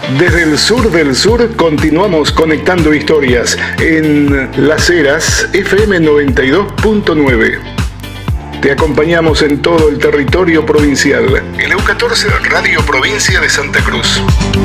Desde el sur del sur continuamos conectando historias en Las Heras FM 92.9. Te acompañamos en todo el territorio provincial. El EU14 Radio Provincia de Santa Cruz.